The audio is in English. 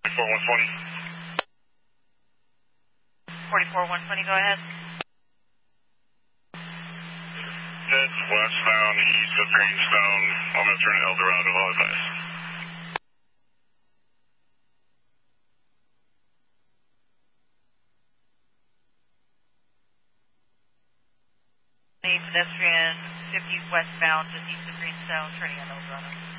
120, go ahead. It's westbound east of Greenstone. I'm going to turn to El Dorado. All advice. Pedestrian 50 westbound just east of Greenstone, turning on El Dorado.